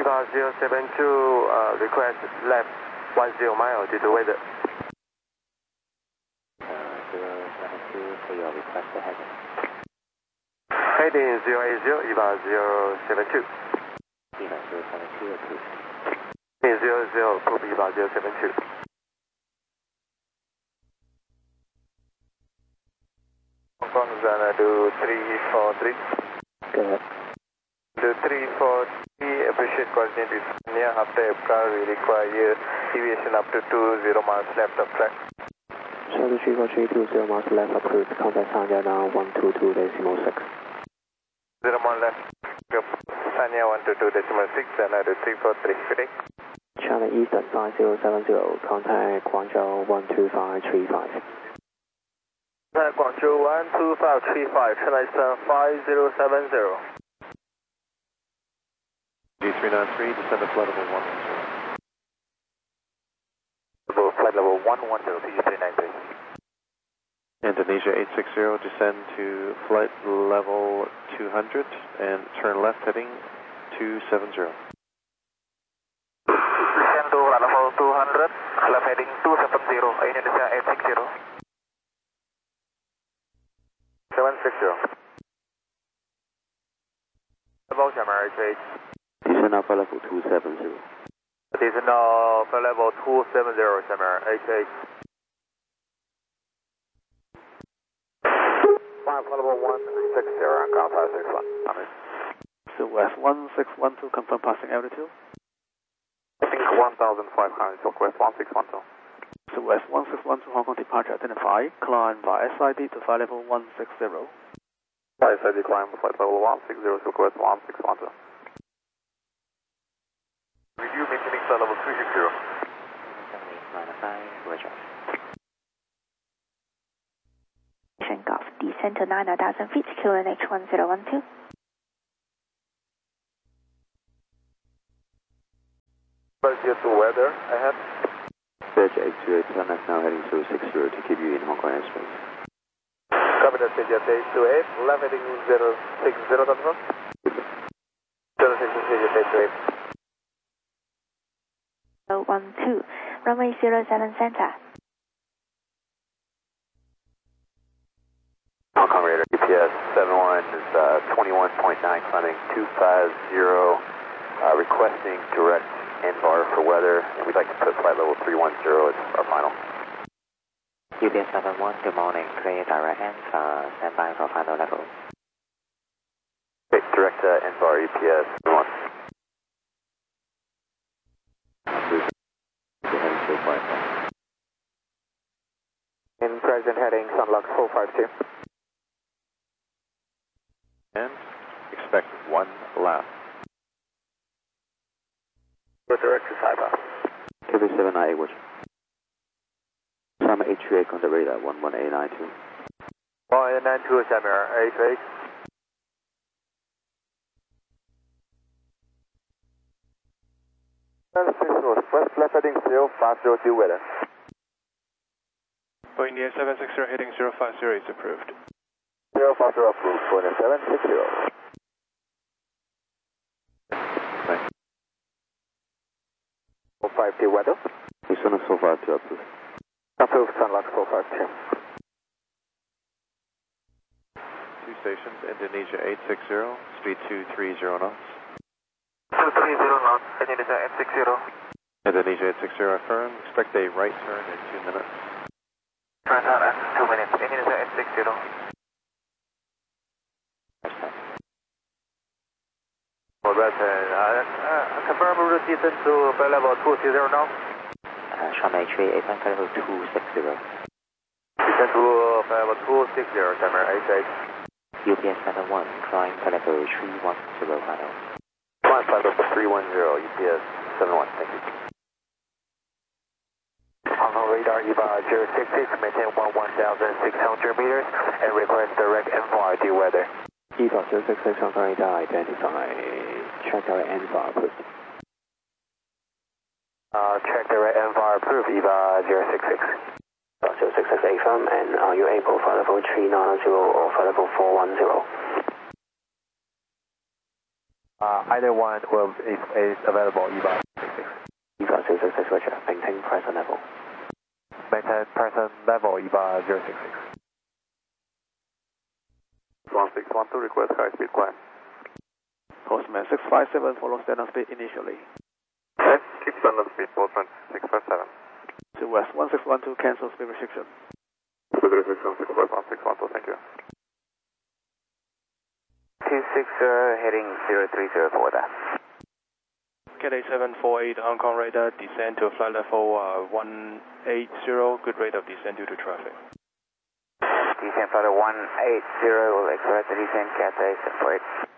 EVA 072, request left 10 mile due to weather. 072 for your request for heading. Heading 080, EVA 072. EVA 072 approved. Heading 00, approved EVA 072. Hong Kong Zana do 343. Go ahead. Do 343, appreciate coordinate near after Epcar, we require deviation up to 20 miles left of track. Charlie 343, 20 miles left approved. Contact Sanya now 122.6. 0 mile left. Sanya 122.6 and I do 343. Good day. China Eastern 5070, contact Guangzhou 12535. Guangzhou 12535, China Eastern 5070. D393, descend to flight level 110. Flight level 110, D393. Indonesia 860, descend to flight level 200 and turn left heading 270. Descend to flight level 200, left heading 270, Indonesia 860. 760. About America 8. Descend now flight level 270. Descend now flight level 270, America 88. Flight level 160, ground 561. So West 1612, confirm passing altitude. I think 1,500, Southwest 1612. So West 1612, Hong Kong departure identify, climb by SID to flight level 160. SID climb flight level 160, Southwest 1612. Review maintaining flight level 360. 7895, Roger. Golf, descend to 9,000 feet, QNH 1012. Let's get to weather ahead. Surge 828, China is now heading 060 to keep you in Hong Kong airspace. Copy that, Jet 828, left heading 060, confirm. 060, Jet 828. 012, runway 07 center. Hong Kong radar, GPS 71 is 21.9, climbing 250, requesting direct NVAR for weather, and we'd like to put flight level 310 as our final. UPS 71, good morning, clear direct NVAR, stand by for final level. Okay, direct NVAR UPS 71. In present heading, Sunlux 452. And expect one lap. Direct to Saipa. KB798, Roger. Summer 838 on the radar, 11892. 192, Samir, 88. West left heading 050 due weather. For India 760, heading 050 is approved. 050 approved for the 760. Thanks. 450 weather. Houston so far to approved. Approved, Sunlux 452. Two stations, Indonesia 860, speed 230 knots. 230 knots, Indonesia 860. Indonesia 860, affirm, expect a right turn in 2 minutes. Turn out at 2 minutes, Indonesia 860. For that, confirm route descent to flight level 230 now. China 838, flight level 260. Descend to flight level 260, Samir 88. UPS 71, climb flight level 310 final. Climb flight level 310, UPS 71, thank you. Hong Kong radar, EVA 066, maintain 11,600 meters, and request direct NVAR due weather. EVA 066 Hong Kong radar, identify, check our NVAR approved. Check direct NVAR approved, EVA 066. 066 AFM, and are you able for level 390 or for level 410? Either one is available, EVA 66. EVA 066 Roger, maintain present level. Maintain present level, EVA 066. 1612, request high speed climb. Postman 657, follow standard speed initially. Okay, keep standard speed, Postman 657. To West 1612, cancel speed restriction. Speed restriction, 651, 612, thank you. 260, heading 030 for that. Cathay 748, Hong Kong radar, descend to flight level 180, good rate of descent due to traffic. Descent flight 180, will expect the descent, Cathay 748.